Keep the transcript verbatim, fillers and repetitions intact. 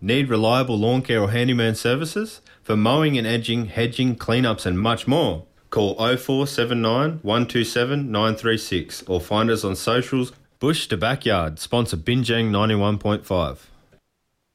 Need reliable lawn care or handyman services? For mowing and edging, hedging, cleanups and much more. Call oh four seven nine, one two seven, nine three six or find us on socials. Bush to Backyard, sponsor Binjang ninety-one point five.